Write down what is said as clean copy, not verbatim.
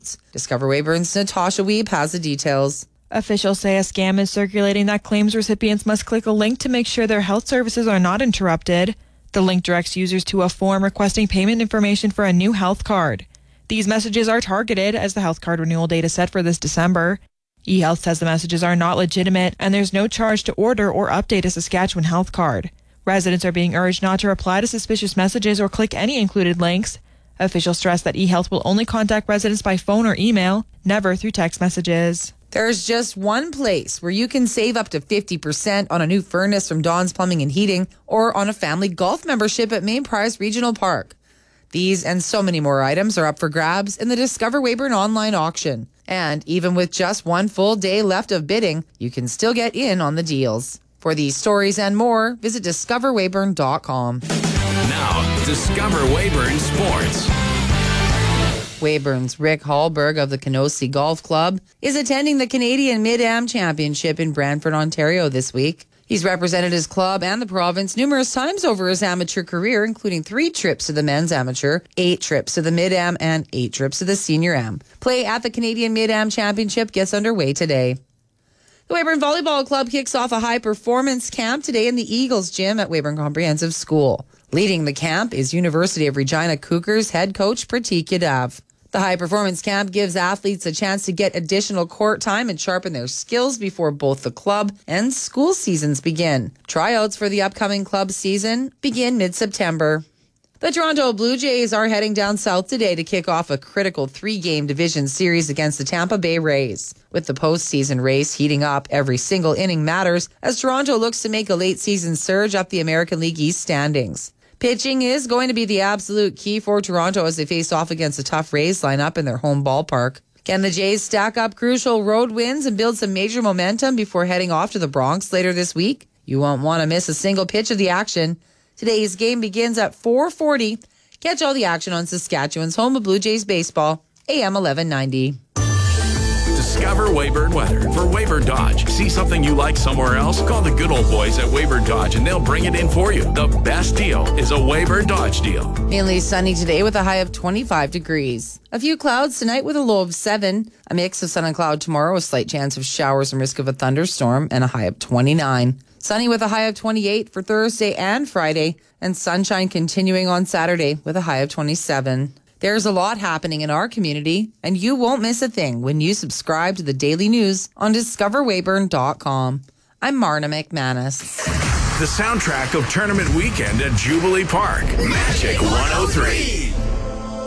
results. Discover Weyburn's Natasha Weeb has the details. Officials say a scam is circulating that claims recipients must click a link to make sure their health services are not interrupted. The link directs users to a form requesting payment information for a new health card. These messages are targeted as the health card renewal date is set for this December. eHealth says the messages are not legitimate and there's no charge to order or update a Saskatchewan health card. Residents are being urged not to reply to suspicious messages or click any included links. Officials stress that eHealth will only contact residents by phone or email, never through text messages. There's just one place where you can save up to 50% on a new furnace from Dawn's Plumbing and Heating or on a family golf membership at Main Prize Regional Park. These and so many more items are up for grabs in the Discover Weyburn online auction. And even with just one full day left of bidding, you can still get in on the deals. For these stories and more, visit discoverweyburn.com. Now, Discover Weyburn Sports. Weyburn's Rick Hallberg of the Kenosee Golf Club is attending the Canadian Mid-Am Championship in Brantford, Ontario this week. He's represented his club and the province numerous times over his amateur career, including 3 trips to the men's amateur, 8 trips to the Mid-Am, and 8 trips to the Senior Am. Play at the Canadian Mid-Am Championship gets underway today. The Weyburn Volleyball Club kicks off a high-performance camp today in the Eagles Gym at Weyburn Comprehensive School. Leading the camp is University of Regina Cougars head coach Pratik Yadav. The high-performance camp gives athletes a chance to get additional court time and sharpen their skills before both the club and school seasons begin. Tryouts for the upcoming club season begin mid-September. The Toronto Blue Jays are heading down south today to kick off a critical 3-game division series against the Tampa Bay Rays. With the postseason race heating up, every single inning matters as Toronto looks to make a late-season surge up the American League East standings. Pitching is going to be the absolute key for Toronto as they face off against a tough Rays lineup in their home ballpark. Can the Jays stack up crucial road wins and build some major momentum before heading off to the Bronx later this week? You won't want to miss a single pitch of the action. Today's game begins at 4:40. Catch all the action on Saskatchewan's home of Blue Jays baseball, AM 1190. Discover Weyburn weather for Weyburn Dodge. See something you like somewhere else? Call the good old boys at Weyburn Dodge and they'll bring it in for you. The best deal is a Weyburn Dodge deal. Mainly sunny today with a high of 25 degrees. A few clouds tonight with a low of 7. A mix of sun and cloud tomorrow, a slight chance of showers and risk of a thunderstorm, and a high of 29. Sunny with a high of 28 for Thursday and Friday, and sunshine continuing on Saturday with a high of 27. There's a lot happening in our community, and you won't miss a thing when you subscribe to the daily news on discoverweyburn.com. I'm Marna McManus. The soundtrack of tournament weekend at Jubilee Park. Magic 103.